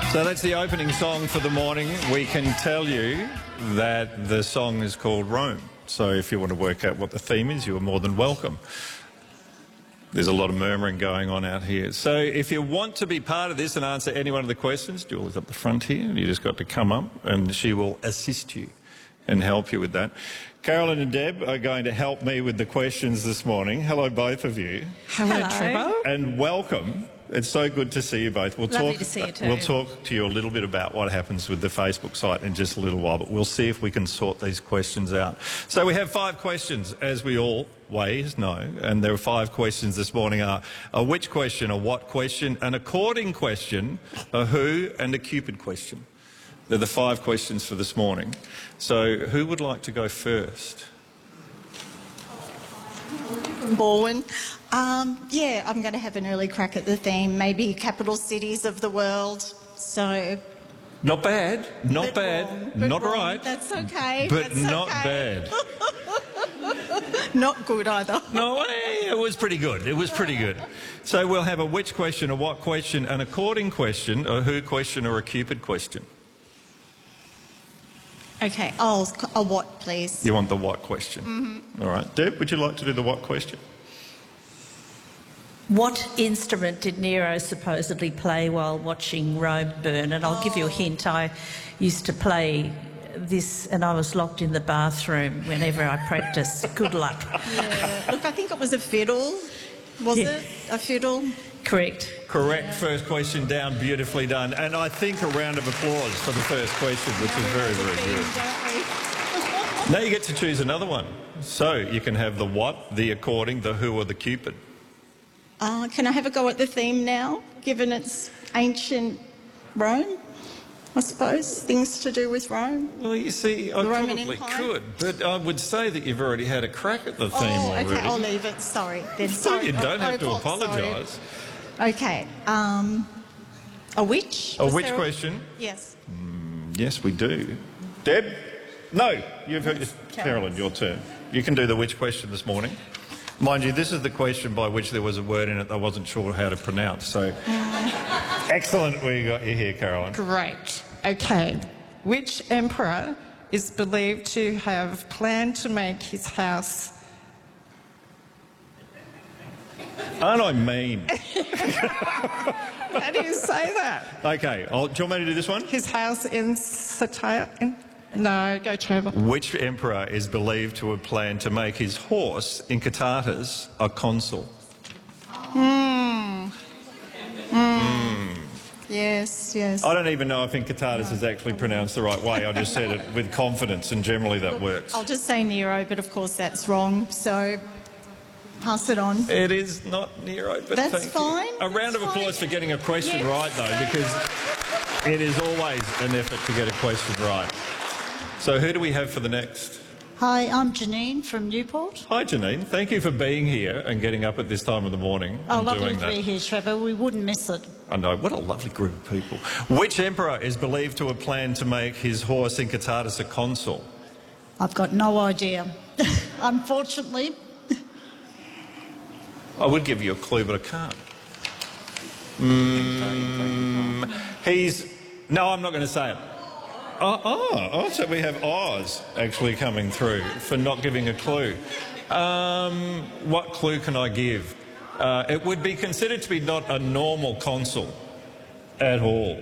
So that's the opening song for the morning. We can tell you that the song is called Rome. So if you want to work out what the theme is, you are more than welcome. There's a lot of murmuring going on out here. So if you want to be part of this and answer any one of the questions, Julie's up the front here, and you just got to come up and she will assist you and help you with that. Carolyn and Deb are going to help me with the questions this morning. Hello, both of you. Hello, Trevor. And welcome. It's so good to see you both. Lovely to see you too. We'll talk to you a little bit about what happens with the Facebook site in just a little while, but we'll see if we can sort these questions out. So we have 5 questions, as we always know, and there are 5 questions this morning are a which question, a what question, an according question, a who, and a Cupid question. They're the 5 questions for this morning. So who would like to go first? Bowen. Yeah, I'm going to have an early crack at the theme, maybe capital cities of the world. So... Not bad, not bad, wrong, not wrong. right. That's okay. But that's not okay. bad. Not good either. No, it was pretty good. It was pretty good. So we'll have a which question, a what question, an according question, a who question, or a Cupid question. Okay, a what, please? You want the what question? Mm-hmm. All right. Deb, would you like to do the what question? What instrument did Nero supposedly play while watching Rome burn? And I'll give you a hint. I used to play this and I was locked in the bathroom whenever I practiced. Good luck. Yeah. Look, I think it was a fiddle. Was it? A fiddle? Correct. Correct. First question down. Beautifully done. And I think a round of applause for the first question, which is very, very good. Now you get to choose another one. So you can have the what, the according, the who, or the Cupid. Can I have a go at the theme now, given it's ancient Rome, I suppose? Things to do with Rome? Well, you see, I probably could, but I would say that you've already had a crack at the theme already. Okay, I'll leave it. Sorry. Then sorry. You don't have to apologise. Okay. A which? A which question? Yes. Yes, we do. Deb? No, you've heard Carolyn, your turn. You can do the which question this morning. Mind you, this is the question by which there was a word in it I wasn't sure how to pronounce, so... Excellent, we got you here, Carolyn. Great. Okay. Which emperor is believed to have planned to make his house... Aren't I mean? How do you say that? Okay, do you want me to do this one? His house in Satire... No, go Trevor. Which emperor is believed to have planned to make his horse, Incitatus, a consul? Yes, yes. I don't even know if Incitatus is actually pronounced the right way. I just said it with confidence, and generally that works. I'll just say Nero, but of course that's wrong, so pass it on. It is not Nero, but that's thank fine. you. A round of applause for getting a question right, though, because it is always an effort to get a question right. So who do we have for the next? Hi, I'm Janine from Newport. Hi, Janine. Thank you for being here and getting up at this time of the morning and lovely doing to that. be here, Trevor. We wouldn't miss it. I know. What a lovely group of people. Which emperor is believed to have planned to make his horse Incitatus a consul? I've got no idea. Unfortunately. I would give you a clue, but I can't. No, I'm not going to say it. So we have Oz actually coming through for not giving a clue. What clue can I give? It would be considered to be not a normal consul at all.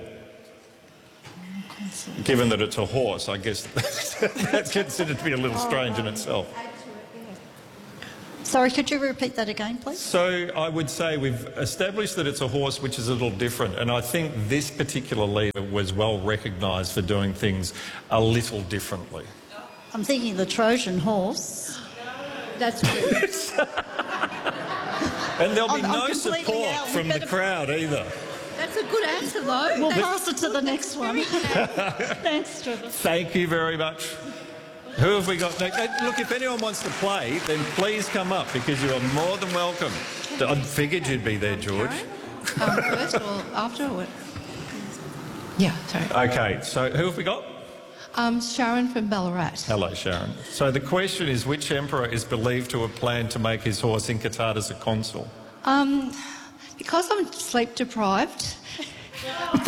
Given that it's a horse, I guess that's considered to be a little strange in itself. Sorry, could you repeat that again, please? So I would say we've established that it's a horse, which is a little different, and I think this particular leader was well recognised for doing things a little differently. I'm thinking the Trojan horse. That's good. And there'll be I'm no support out. from the crowd either. That's a good answer, though. We'll pass it to the next one. Thanks, Trevor. Thank you very much. Who have we got next? Look, if anyone wants to play, then please come up, because you are more than welcome. I figured you'd be there, George. First or after or what? Yeah, sorry. Okay, so who have we got? Sharon from Ballarat. Hello, Sharon. So the question is, which emperor is believed to have planned to make his horse Incitatus a consul? Because I'm sleep deprived,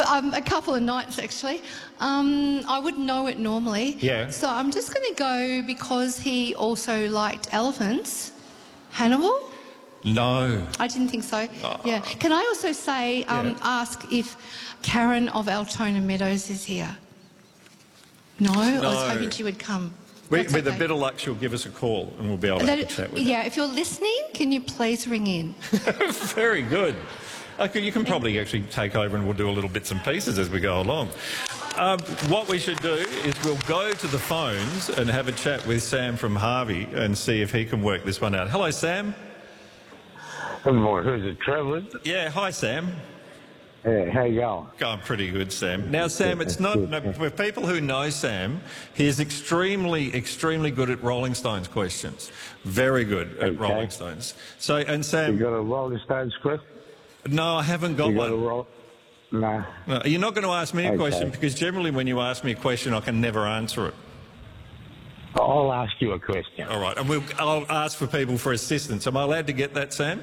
a couple of nights actually. I wouldn't know it normally. Yeah. So I'm just going to go because he also liked elephants. Hannibal? No. I didn't think so. Yeah. Can I also say, ask if Karen of Altona Meadows is here? No? I was hoping she would come. With That's a okay. bit of luck, she'll give us a call and we'll be able to have a chat with her. Yeah, if you're listening, can you please ring in? Very good. Okay, you can probably actually take over and we'll do a little bits and pieces as we go along. What we should do is we'll go to the phones and have a chat with Sam from Harvey and see if he can work this one out. Hello, Sam. Good morning. Who's it, Trevor? Yeah, hi, Sam. Yeah, how you going? Going pretty good, Sam. Now, Sam, it's not... For people who know Sam, he is extremely, extremely good at Rolling Stones questions. Very good at Rolling Stones. So, and Sam... You got a Rolling Stones script? No, I haven't got You one. got a roll? Nah. No, you're not going to ask me a question because generally when you ask me a question, I can never answer it. I'll ask you a question. All right, and I'll ask for people for assistance. Am I allowed to get that, Sam?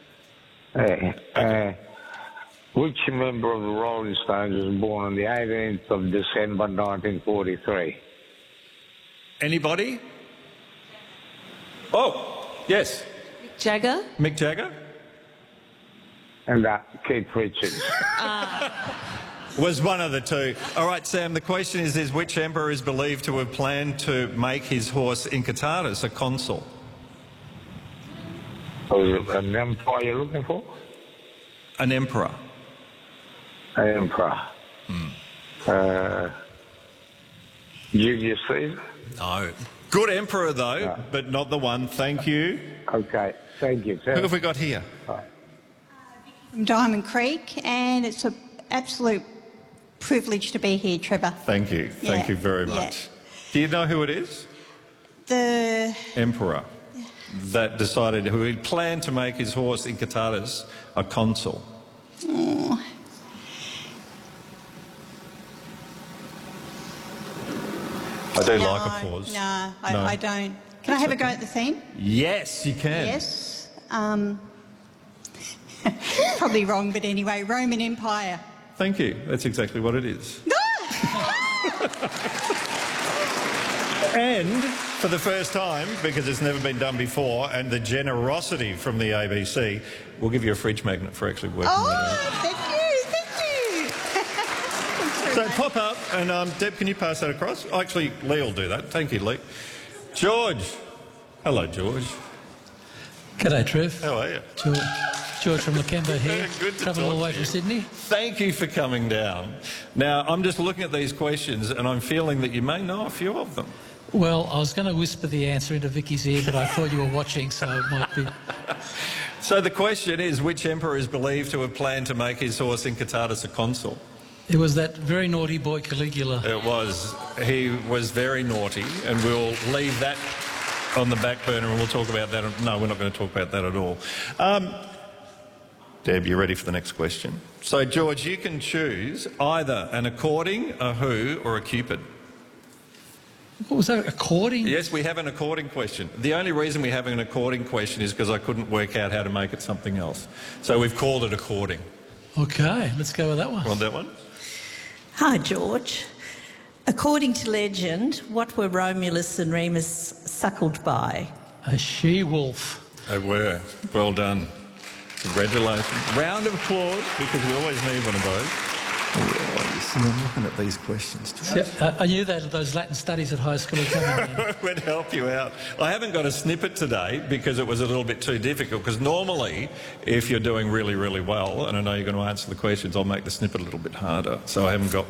Which member of the Rolling Stones was born on the 18th of December 1943? Anybody? Oh, yes. Jagger? Mick Jagger? And Keith Richards. Was one of the two. All right, Sam, the question is which emperor is believed to have planned to make his horse Incitatus a consul? Was it an empire you're looking for? An emperor. An emperor. Julius Caesar? No. Good emperor, though, but not the one. Thank you. Okay, thank you. Who have we got here? From Diamond Creek, and it's an absolute privilege to be here, Trevor. Thank you. Thank Yeah, you very yeah. much. Do you know who it is? The Emperor that decided who had planned to make his horse Incitatus a consul. oh, I do like applause. No, I don't. Can I have a go at the theme? Yes, you can. Yes. Probably wrong, but anyway, Roman Empire. Thank you. That's exactly what it is. And for the first time, because it's never been done before, and the generosity from the ABC, we'll give you a fridge magnet for actually working that out. Thank you. Thanks So very much. pop up, and Deb, can you pass that across? Actually, Lee will do that. Thank you, Lee. George. Hello, George. G'day, Trev. How are you? George from Lakemba here. Good to Travelling all the talk way to you. from Sydney. Thank you for coming down. Now, I'm just looking at these questions, and I'm feeling that you may know a few of them. Well, I was going to whisper the answer into Vicky's ear, but I thought you were watching, so it might be... So the question is, which emperor is believed to have planned to make his horse Incitatus a consul? It was that very naughty boy Caligula. It was. He was very naughty, and we'll leave that on the back burner and we'll talk about that. No, we're not going to talk about that at all. Deb, you ready for the next question? So, George, you can choose either an according, a who, or a cupid. What was that, according? Yes, we have an according question. The only reason we have an according question is because I couldn't work out how to make it something else. So we've called it according. Okay, let's go with that one. Want that one? Hi, George. According to legend, what were Romulus and Remus suckled by? A she-wolf. They were. Well done. Congratulations. Round of applause, because we always need one of those. Oh, you see, I'm looking at these questions. I knew that those Latin studies at high school were coming in. Would help you out. I haven't got a snippet today because it was a little bit too difficult, because normally if you're doing really, really well, and I know you're going to answer the questions, I'll make the snippet a little bit harder. So I haven't got one.